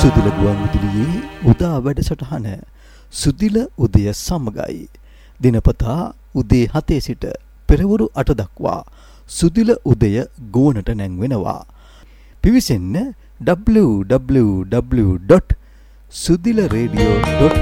සුදිල ගුවන්විදුලියේ උදා වැඩසටහන සුදිල උදය සමගයි දිනපතා උදේ 7 සිට පෙරවරු 8 දක්වා සුදිල උදය ගුවනට නැංවෙනවා. පිවිසෙන්න www.sudilaradio.com